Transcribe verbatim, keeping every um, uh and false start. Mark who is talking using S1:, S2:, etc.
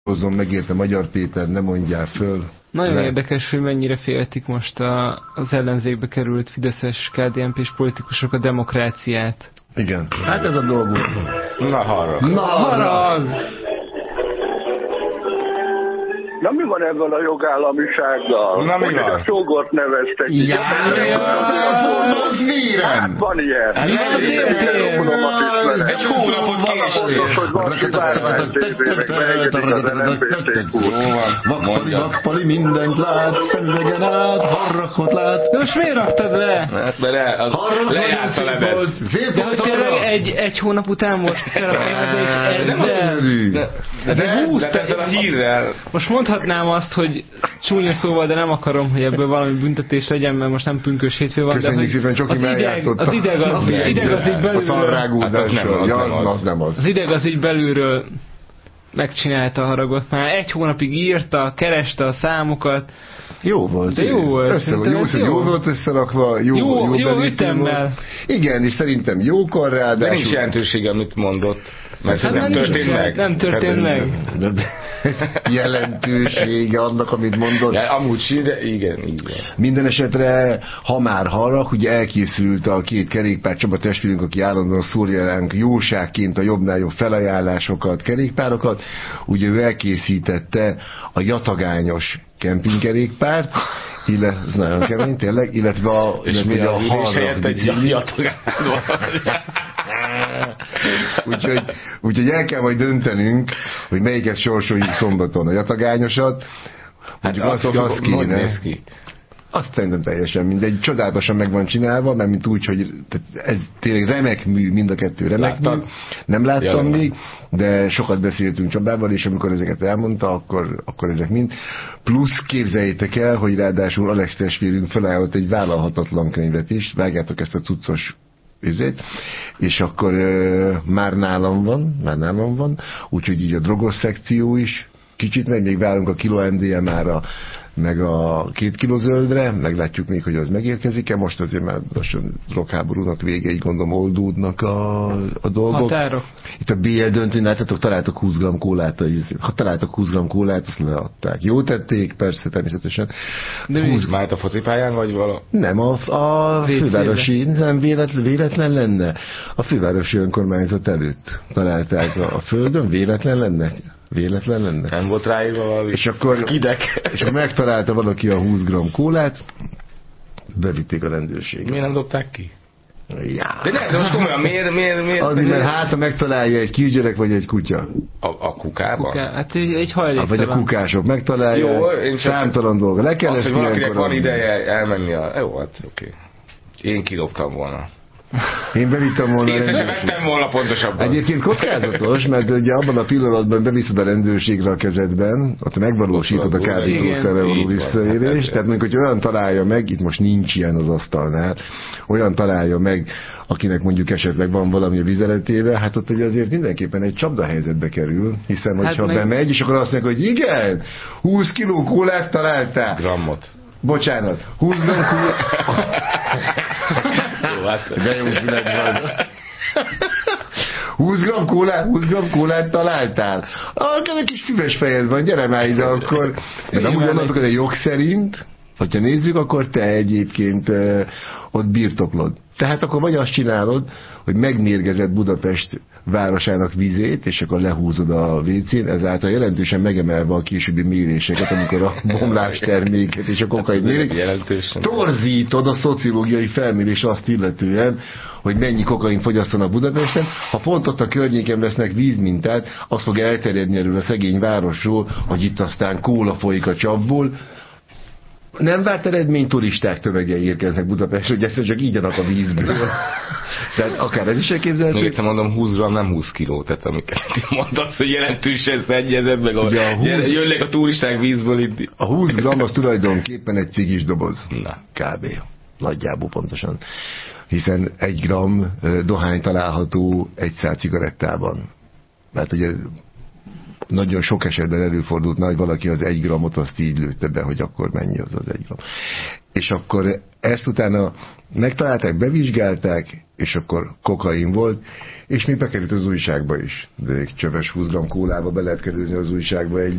S1: Hozzon megérte Magyar Péter, ne mondjál föl.
S2: Nagyon
S1: Le.
S2: érdekes, hogy mennyire féltik most a, az ellenzékbe került fideszes ká dé en pés politikusok a demokráciát.
S1: Igen, hát ez a dolguk.
S3: Na harag.
S1: Na
S2: harag!
S4: Na mi van ebből a jogállamisággal?
S3: Na mi van?
S4: A sógort neveztek.
S1: Ja, az mérem!
S4: Van ilyen.
S3: Egy hónapot
S1: Vakpali, vakpali, mindent lát, szemüvegen át, harrakot lát.
S2: De most miért raktad le?
S3: Hát, mert le, az lejárt a levet.
S2: De hogy tényleg egy, egy hónap után most felrakod és ezzel...
S3: De, de, de ezzel a hírrel...
S2: Most mondhatnám azt, hogy csúnya szóval, de nem akarom, hogy ebből valami büntetés legyen, mert most nem pünkös hétfő van.
S1: Köszönjük szépen, Csoki
S2: az ideg, az ideg az, az ideg az így belülről...
S1: A szarrágózással, ja, az, az nem az.
S2: Az ideg az így belülről megcsinálta a haragot. Már egy hónapig írta, kereste a számokat.
S1: Jó volt.
S2: De jó volt.
S1: Össze, jó, jó, jó volt összerakva, jó,
S2: jó,
S1: jó,
S2: jó ütemmel.
S1: Igen, és szerintem jókor ráadásul.
S3: De nincs jelentősége, amit mondott. Mert hát nem történt
S2: nincs,
S3: meg.
S2: Nem történt meg.
S1: De, de, jelentősége annak, amit mondott.
S3: Ja, amúgy de igen, igen.
S1: Minden esetre, ha már harag, ugye elkészült a két kerékpár, Csaba testvérünk, aki állandóan szólja ránk jóságként a jobbnál jobb felajánlásokat, kerékpárokat, ugye ő elkészítette a jatagányos kempingkerékpárt, illetve, ez nagyon kemény tényleg, illetve a,
S3: és mi a harag egy jatagányos.
S1: úgyhogy, úgyhogy el kell majd döntenünk, hogy melyiket sorsoljuk szombaton, a jatagányosat. Mondjuk hát azt, azt kéne. Azt szerintem teljesen mindegy. Csodálatosan meg van csinálva, mert mint úgy, hogy ez tényleg remek mű, mind a kettő remek mű. Nem láttam ja, még, de sokat beszéltünk Csabával, és amikor ezeket elmondta, akkor, akkor ezek mind. Plusz képzeljétek el, hogy ráadásul Alex testvérünk felajánlott egy vállalhatatlan könyvet is. Vágjátok ezt a cuccos üzét, és akkor uh, már nálam van, már nálam van, úgyhogy így a drogos szekció is kicsit megy, még várunk a kilo em dé em á-ra, meg a két kiló zöldre, meglátjuk még, hogy az megérkezik-e, most azért már lassan drogháborúnak vége, így gondolom oldódnak a, a dolgok.
S2: Határok.
S1: Itt a bé el döntőn, látjátok, találtak húsz gramm kólát, ha találtak húsz gramm kólát, azt leadták. Jó tették, persze, természetesen.
S3: De húsz már a focipályán, vagy vala?
S1: Nem, a, a fővárosi, nem véletlen, véletlen lenne. A fővárosi önkormányzat előtt találták a, a földön, véletlen lenne. Véletlen lenne.
S3: Nem volt ráírva valami.
S1: És akkor,
S3: Kidek.
S1: és akkor megtalálta valaki a húsz gramm kólát, bevitték a rendőrséget.
S3: Miért nem dobták ki?
S1: Ja.
S3: De ne, de most komolyan, miért, miért, miért?
S1: Azért, mert hát, ha megtalálja egy kisgyerek vagy egy kutya.
S3: A, a kukában?
S2: Kuká, hát egy, egy hajléktalan.
S1: Vagy a kukások megtalálja.
S3: Jó, én
S1: számtalan dolga. Le kell
S3: azt,
S1: ezt
S3: hogy valakinek van
S1: adni.
S3: ideje elmenni a... Jó, hát oké. Okay. Én kidobtam volna.
S1: Én bevittem volna.
S3: Észre sem vettem volna pontosabban.
S1: Egyébként kockázatos, mert ugye abban a pillanatban beviszed a rendőrségre a kezedben, ott megvalósítod a kábítószerrel való visszaélést, tehát mondjuk, hogy olyan találja meg, itt most nincs ilyen az asztalnál, olyan találja meg, akinek mondjuk esetleg van valami a vizeletébe, hát ott ugye azért mindenképpen egy csapdahelyzetbe kerül, hiszen hogyha hát meg... bemegy, és akkor azt mondja, hogy igen, húsz kiló kólát találtál.
S3: Grammot.
S1: Bocsánat, húsz gramm kólát. De jó fület van. húsz gramm kólát, húsz gramm kólát találtál. Akkor egy kis füves fejed van, gyere már ide, akkor. De amúgy annak, hogy a jog szerint, hogyha nézzük, akkor te egyébként uh, ott birtoklod. Tehát akkor vagy azt csinálod, hogy megmérgezed Budapest városának vizét, és akkor lehúzod a vécén, ezáltal jelentősen megemelve a későbbi méréseket, amikor a bomlás terméket és a kokain mérik. Torzítod a szociológiai felmérés azt illetően, hogy mennyi kokain fogyasztanak Budapesten. Ha pont ott a környéken vesznek vízmintát, az fog elterjedni erről a szegény városról, hogy itt aztán kóla folyik a csapból. Nem várt eredmény, turisták tömegei érkeznek Budapestre, hogy ezt csak így adnak a vízből. Tehát akár ez is elképzelhető.
S3: Még egyszer mondom, húsz gramm, nem húsz kiló. Tehát amiket mondasz, hogy jelentősen szennyezed, meg a, a húsz... jönnek a turisták vízből itt.
S1: A húsz gramm az tulajdonképpen egy cigis doboz.
S3: Na.
S1: Kb. Nagyjából pontosan. Hiszen egy gramm dohány található egy szál cigarettában. Mert ugye nagyon sok esetben előfordult, hogy valaki az egy grammot azt így lőtte be, hogy akkor mennyi az az egy gramm. És akkor ezt utána megtalálták, bevizsgálták, és akkor kokain volt, és mi bekerült az újságba is. De egy csöves húsz gramm kólába be lehet kerülni az újságba egy